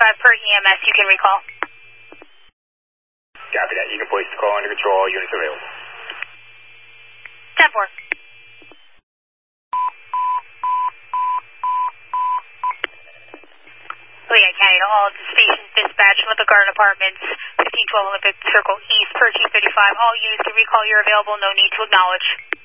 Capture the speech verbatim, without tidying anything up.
fifty-five per E M S, you can recall. Copy that. You can place the call under control. All units available. ten four. Leon County to all stations dispatch with the Garden Apartments, fifteen twelve Olympic Circle East per Chief fifty-five. All units can recall you're available, no need to acknowledge.